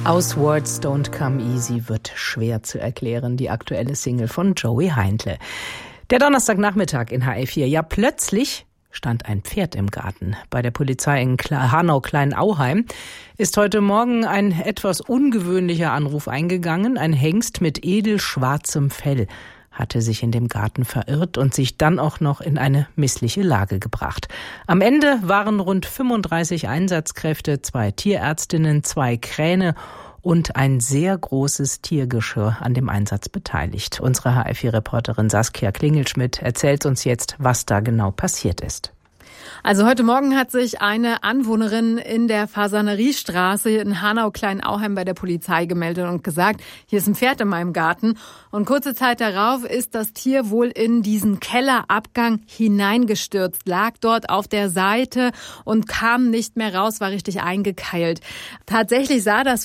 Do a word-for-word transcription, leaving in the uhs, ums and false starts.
Aus Words Don't Come Easy wird schwer zu erklären, die aktuelle Single von Joey Heindle. Der Donnerstagnachmittag in H R vier. Ja, plötzlich stand ein Pferd im Garten. Bei der Polizei in Hanau-Kleinauheim ist heute Morgen ein etwas ungewöhnlicher Anruf eingegangen. Ein Hengst mit edelschwarzem Fell hatte sich in dem Garten verirrt und sich dann auch noch in eine missliche Lage gebracht. Am Ende waren rund fünfunddreißig Einsatzkräfte, zwei Tierärztinnen, zwei Kräne und ein sehr großes Tiergeschirr an dem Einsatz beteiligt. Unsere H R vier-Reporterin Saskia Klingelschmidt erzählt uns jetzt, was da genau passiert ist. Also heute Morgen hat sich eine Anwohnerin in der Fasaneriestraße in Hanau-Kleinauheim bei der Polizei gemeldet und gesagt, hier ist ein Pferd in meinem Garten. Und kurze Zeit darauf ist das Tier wohl in diesen Kellerabgang hineingestürzt, lag dort auf der Seite und kam nicht mehr raus, war richtig eingekeilt. Tatsächlich sah das